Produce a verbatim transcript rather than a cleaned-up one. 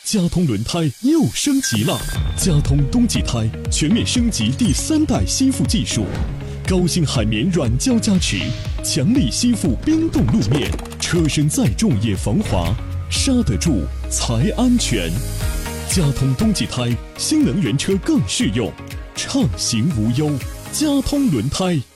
佳通轮胎又升级了，佳通冬季胎全面升级第三代吸附技术，高性海绵软胶加持，强力吸附冰冻路面，车身再重也防滑，刹得住才安全。佳通冬季胎，新能源车更适用，畅行无忧。佳通轮胎。